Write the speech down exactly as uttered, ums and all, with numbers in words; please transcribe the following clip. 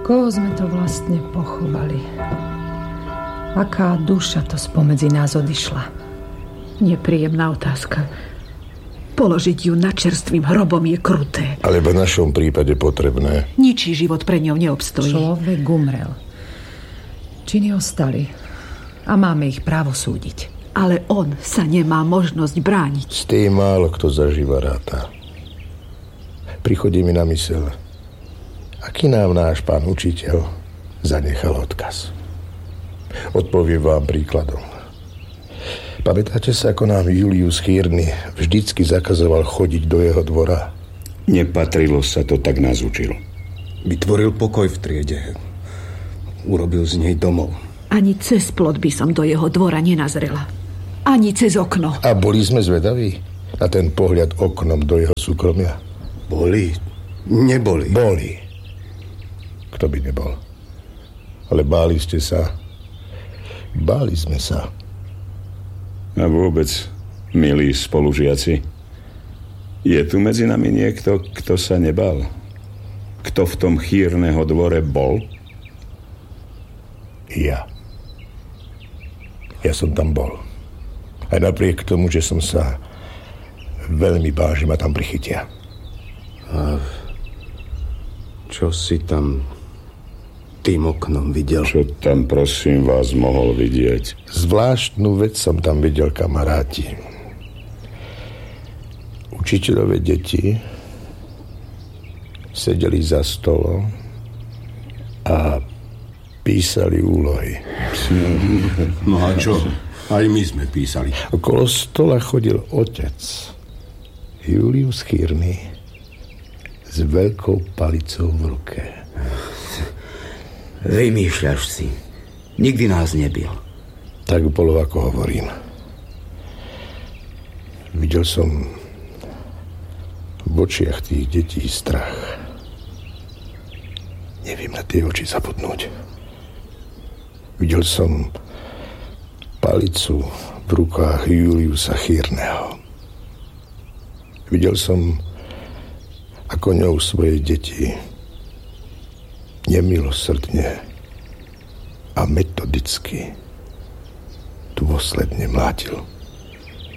Koho sme to vlastne pochovali? Aká duša to spomedzi nás odišla? Nepríjemná otázka. Položiť ju nad čerstvým hrobom je kruté. Ale v našom prípade potrebné. Ničí život pre ňou neobstojí. Človek umrel. Činy ostali. A máme ich právo súdiť. Ale on sa nemá možnosť brániť. S tým málo kto zažíva ráta. Prichodí mi na myseľ, aký nám náš pán učiteľ zanechal odkaz. Odpoviem vám príkladom. Pamätáte sa, ako nám Julius Chýrny vždycky zakazoval chodiť do jeho dvora? Nepatrilo sa, to tak nás učil. Vytvoril pokoj v triede. Urobil z nej domov. Ani cez plot by som do jeho dvora nenazrela. Ani cez okno. A boli sme zvedaví na ten pohľad oknom do jeho súkromia? Boli. Neboli. Boli. Kto by nebol? Ale báli ste sa. Báli sme sa. A vôbec, milí spolužiaci, je tu medzi nami niekto, kto sa nebal? Kto v tom Chýrneho dvore bol? Ja. Ja som tam bol. Aj napriek tomu, že som sa veľmi bál, že ma tam prichytia. A čo si tam tým oknom videl? Čo tam, prosím vás, mohol vidieť? Zvláštnu vec som tam videl, kamaráti. Učiteľové deti sedeli za stolom a písali úlohy. No a čo? Aj my sme písali. Okolo stola chodil otec Julius Chýrny s veľkou palicou v ruke. Vymýšľaš si. Nikdy nás nebil. Tak bolo, ako hovorím. Videl som v očiach tých detí strach. Neviem na tie oči zabudnúť. Videl som palicu v rukách Juliusa Chýrneho. Videl som, ako ňou svoje deti nemilosrdne a metodicky dôsledne mlátil.